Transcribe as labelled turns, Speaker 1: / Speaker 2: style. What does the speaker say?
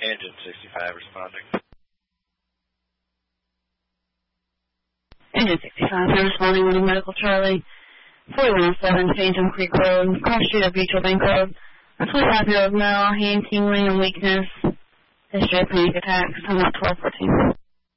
Speaker 1: Engine 65 responding.
Speaker 2: Engine 65, I'm responding with a medical Charlie. 4107 Phantom Creek Road, cross street of Mutual Bank Road. A 25-year-old male, hand tingling and weakness. History of panic attacks. I'm at 1214.